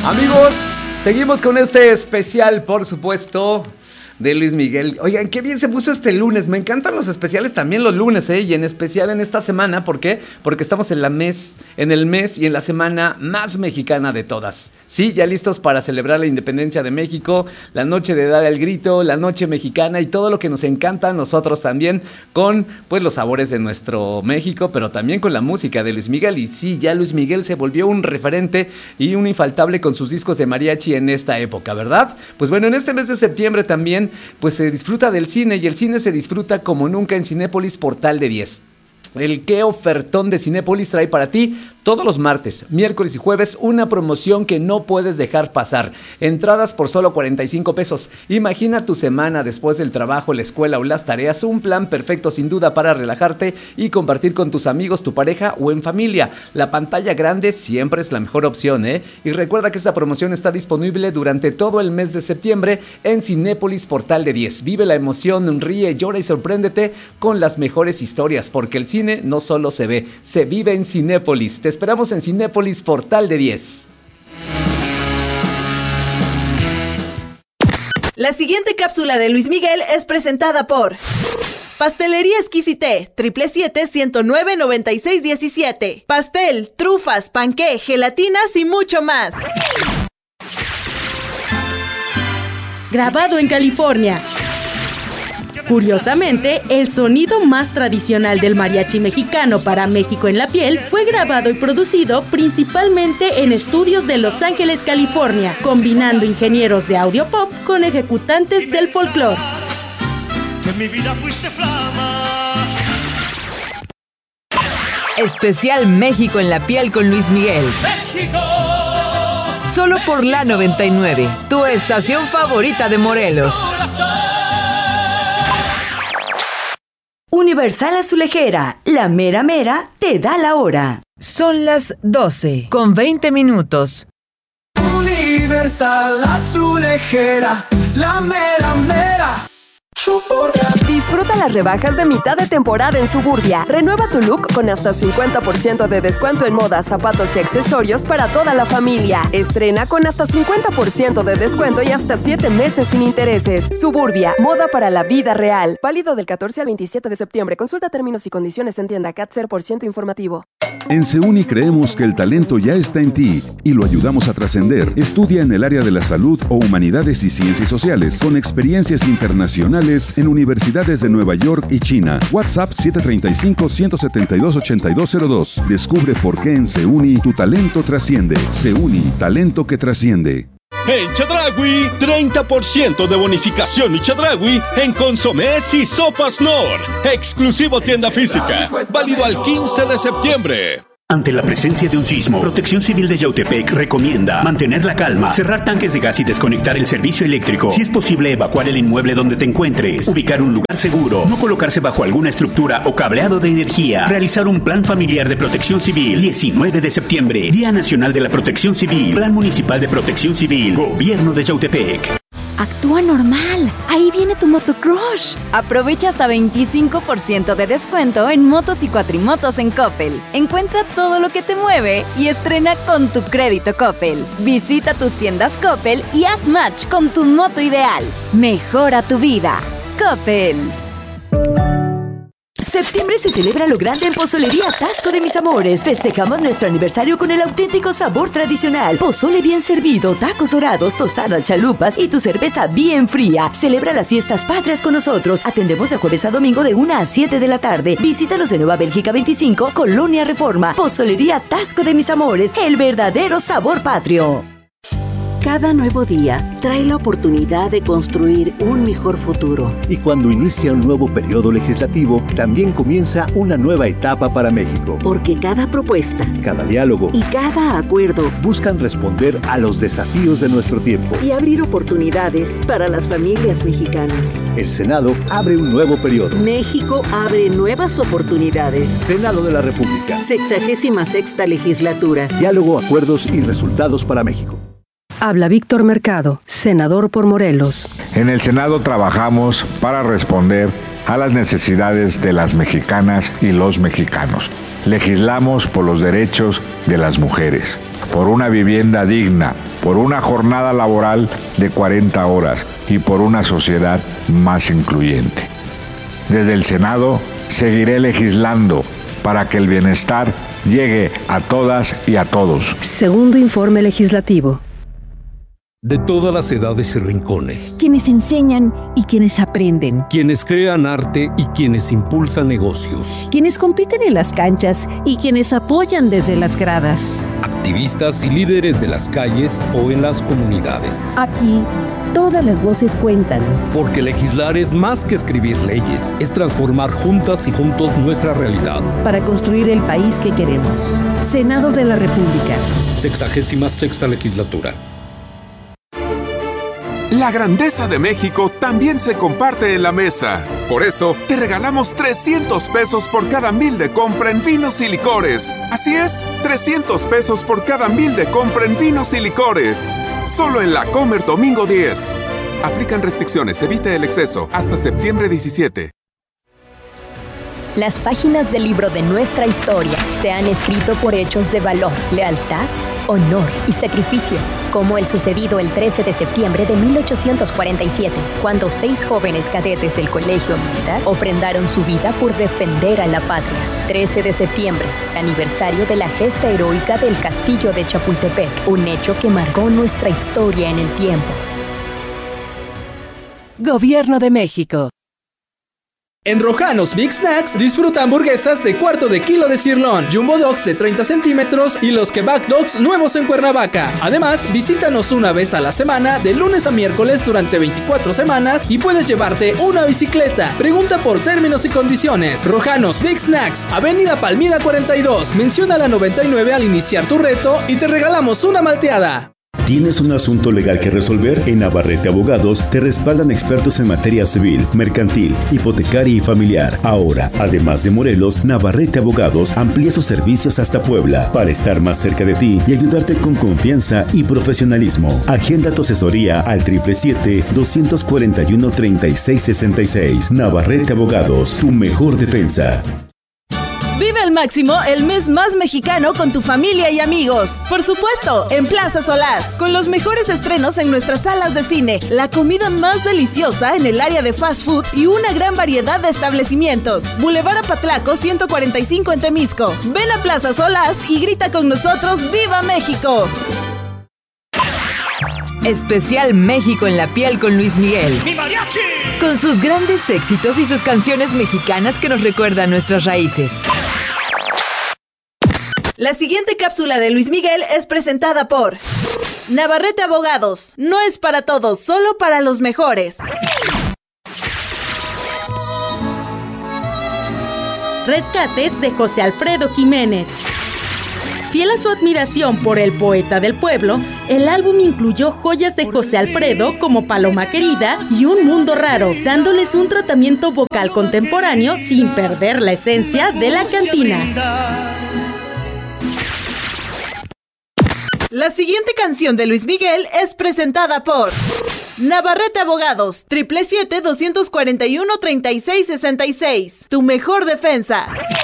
Amigos, seguimos con este especial, por supuesto, de Luis Miguel. Oigan, qué bien se puso este lunes. Me encantan los especiales también los lunes, y en especial en esta semana. ¿Por qué? Porque estamos en el mes y en la semana más mexicana de todas. Sí, ya listos para celebrar la independencia de México, la noche de dar el grito, la noche mexicana y todo lo que nos encanta a nosotros también, con pues los sabores de nuestro México, pero también con la música de Luis Miguel. Y sí, ya Luis Miguel se volvió un referente y un infaltable con sus discos de mariachi en esta época, ¿verdad? Pues bueno, en este mes de septiembre también pues se disfruta del cine, y el cine se disfruta como nunca en Cinépolis Portal de 10. El qué ofertón de Cinépolis trae para ti todos los martes, miércoles y jueves una promoción que no puedes dejar pasar. Entradas por solo 45 pesos. Imagina tu semana después del trabajo, la escuela o las tareas, un plan perfecto sin duda para relajarte y compartir con tus amigos, tu pareja o en familia. La pantalla grande siempre es la mejor opción, ¿eh? Y recuerda que esta promoción está disponible durante todo el mes de septiembre en Cinépolis Portal de 10. Vive la emoción, ríe, llora y sorpréndete con las mejores historias, porque el cine no solo se ve, se vive en Cinépolis. Te esperamos en Cinépolis Portal de 10. La siguiente cápsula de Luis Miguel es presentada por Pastelería Exquisité, 777-109-9617. Pastel, trufas, panqué, gelatinas y mucho más. Grabado en California. Curiosamente, el sonido más tradicional del mariachi mexicano para México en la piel fue grabado y producido principalmente en estudios de Los Ángeles, California, combinando ingenieros de audio pop con ejecutantes del folclore. En mi vida fuiste flama. Especial México en la piel con Luis Miguel. México. Solo por la 99, tu estación favorita de Morelos. Universal Azulejera, la mera mera te da la hora. Son las 12 con 20 minutos. Universal Azulejera, la mera mera. Disfruta las rebajas de mitad de temporada en Suburbia. Renueva tu look con hasta 50% de descuento en moda, zapatos y accesorios para toda la familia. Estrena con hasta 50% de descuento y hasta 7 meses sin intereses. Suburbia, moda para la vida real. Válido del 14 al 27 de septiembre. Consulta términos y condiciones en tienda CAT 0% informativo. En CEUNI creemos que el talento ya está en ti y lo ayudamos a trascender. Estudia en el área de la salud o humanidades y ciencias sociales con experiencias internacionales en universidades de Nueva York y China. WhatsApp 735-172-8202. Descubre por qué en CEUNI tu talento trasciende. CEUNI, talento que trasciende. En Chedraui, 30% de bonificación y Chedraui en consomés y sopas Nor. Exclusivo tienda física. Válido al 15 de septiembre. Ante la presencia de un sismo, Protección Civil de Yautepec recomienda mantener la calma, cerrar tanques de gas y desconectar el servicio eléctrico. Si es posible, evacuar el inmueble donde te encuentres, ubicar un lugar seguro, no colocarse bajo alguna estructura o cableado de energía, realizar un plan familiar de protección civil. 19 de septiembre, Día Nacional de la Protección Civil, Plan Municipal de Protección Civil, Gobierno de Yautepec. Actúa normal. Ahí viene tu Motocrush. Aprovecha hasta 25% de descuento en motos y cuatrimotos en Coppel. Encuentra todo lo que te mueve y estrena con tu crédito Coppel. Visita tus tiendas Coppel y haz match con tu moto ideal. Mejora tu vida. Coppel. Septiembre se celebra lo grande en Pozolería Tasco de Mis Amores. Festejamos nuestro aniversario con el auténtico sabor tradicional. Pozole bien servido, tacos dorados, tostadas, chalupas y tu cerveza bien fría. Celebra las fiestas patrias con nosotros. Atendemos de jueves a domingo de 1 a 7 de la tarde. Visítanos en Nueva Bélgica 25, Colonia Reforma. Pozolería Tasco de Mis Amores, el verdadero sabor patrio. Cada nuevo día trae la oportunidad de construir un mejor futuro. Y cuando inicia un nuevo periodo legislativo, también comienza una nueva etapa para México. Porque cada propuesta, cada diálogo y cada acuerdo buscan responder a los desafíos de nuestro tiempo y abrir oportunidades para las familias mexicanas. El Senado abre un nuevo periodo. México abre nuevas oportunidades. Senado de la República. 66ª legislatura. Diálogo, acuerdos y resultados para México. Habla Víctor Mercado, senador por Morelos. En el Senado trabajamos para responder a las necesidades de las mexicanas y los mexicanos. Legislamos por los derechos de las mujeres, por una vivienda digna, por una jornada laboral de 40 horas y por una sociedad más incluyente. Desde el Senado seguiré legislando para que el bienestar llegue a todas y a todos. Segundo informe legislativo. De todas las edades y rincones. Quienes enseñan y quienes aprenden. Quienes crean arte y quienes impulsan negocios. Quienes compiten en las canchas y quienes apoyan desde las gradas. Activistas y líderes de las calles o en las comunidades. Aquí, todas las voces cuentan. Porque legislar es más que escribir leyes, es transformar juntas y juntos nuestra realidad. Para construir el país que queremos. Senado de la República. 66ª legislatura. La grandeza de México también se comparte en la mesa. Por eso, te regalamos 300 pesos por cada 1,000 de compra en vinos y licores. Así es, 300 pesos por cada 1,000 de compra en vinos y licores. Solo en La Comer domingo 10. Aplican restricciones, evite el exceso. Hasta septiembre 17. Las páginas del libro de nuestra historia se han escrito por hechos de valor, lealtad, honor y sacrificio, como el sucedido el 13 de septiembre de 1847, cuando 6 jóvenes cadetes del Colegio Militar ofrendaron su vida por defender a la patria. 13 de septiembre, aniversario de la gesta heroica del Castillo de Chapultepec, un hecho que marcó nuestra historia en el tiempo. Gobierno de México. En Rojanos Big Snacks disfruta hamburguesas de cuarto de kilo de sirloin, Jumbo Dogs de 30 centímetros y los Kebab Dogs nuevos en Cuernavaca. Además, visítanos una vez a la semana, de lunes a miércoles durante 24 semanas y puedes llevarte una bicicleta. Pregunta por términos y condiciones. Rojanos Big Snacks, Avenida Palmira 42. Menciona la 99 al iniciar tu reto y te regalamos una malteada. ¿Tienes un asunto legal que resolver? En Navarrete Abogados te respaldan expertos en materia civil, mercantil, hipotecaria y familiar. Ahora, además de Morelos, Navarrete Abogados amplía sus servicios hasta Puebla para estar más cerca de ti y ayudarte con confianza y profesionalismo. Agenda tu asesoría al 777-241-3666. Navarrete Abogados, tu mejor defensa. Vive al máximo el mes más mexicano con tu familia y amigos. Por supuesto, en Plaza Solás, con los mejores estrenos en nuestras salas de cine, la comida más deliciosa en el área de fast food y una gran variedad de establecimientos. Boulevard Apatlaco 145 en Temisco. Ven a Plaza Solás y grita con nosotros ¡Viva México! Especial México en la piel con Luis Miguel. ¡Mi mariachi! Con sus grandes éxitos y sus canciones mexicanas que nos recuerdan nuestras raíces. La siguiente cápsula de Luis Miguel es presentada por Navarrete Abogados. No es para todos, solo para los mejores. Rescates de José Alfredo Jiménez. Fiel a su admiración por el poeta del pueblo, el álbum incluyó joyas de José Alfredo como Paloma Querida y Un Mundo Raro, dándoles un tratamiento vocal contemporáneo sin perder la esencia de la cantina. La siguiente canción de Luis Miguel es presentada por Navarrete Abogados, 777-241-3666. Tu mejor defensa.